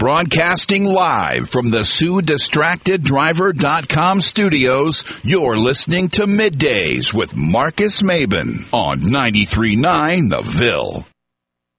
Broadcasting live from the SueDistractedDriver.com studios, you're listening to Middays with Marcus Maben on 93.9 The Ville.